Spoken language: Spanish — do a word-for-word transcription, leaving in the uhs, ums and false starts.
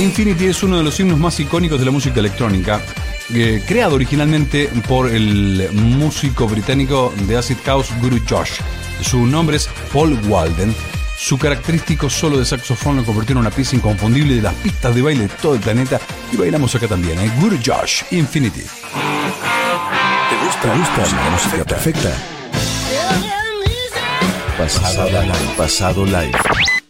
Infinity es uno de los himnos más icónicos de la música electrónica, eh, creado originalmente por el músico británico de Acid House Guru Josh. Su nombre es Paul Walden. Su característico solo de saxofón lo convirtió en una pieza inconfundible de las pistas de baile de todo el planeta, y bailamos acá también, ¿eh? Guru Josh, Infinity. ¿Te gusta, ¿Te gusta la música perfecta? Pasado live. Pasado live.